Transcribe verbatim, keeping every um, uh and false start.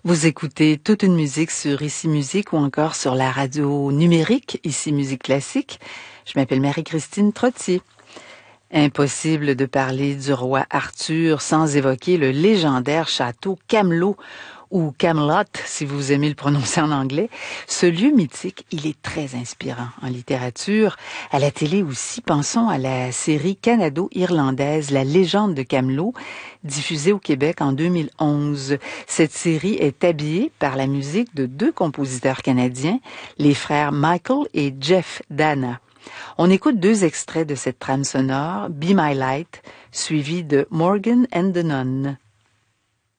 Vous écoutez toute une musique sur Ici Musique ou encore sur la radio numérique Ici Musique Classique. Je m'appelle Marie-Christine Trottier. Impossible de parler du roi Arthur sans évoquer le légendaire château Camelot ou Camelot, si vous aimez le prononcer en anglais. Ce lieu mythique, il est très inspirant en littérature, à la télé aussi. Pensons à la série canado-irlandaise La légende de Camelot, diffusée au Québec en deux mille onze. Cette série est habillée par la musique de deux compositeurs canadiens, les frères Michael et Jeff Dana. On écoute deux extraits de cette trame sonore, Be My Light, suivi de Morgan and the Nun.